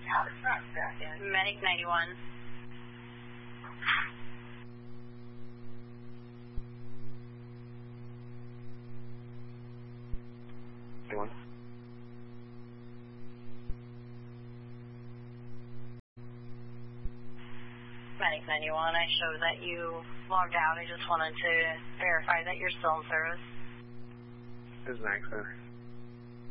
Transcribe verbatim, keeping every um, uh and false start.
Medic ninety-one. Anyone? Medic ninety-one, I show that you logged out. I just wanted to verify that you're still in service. This is an accident.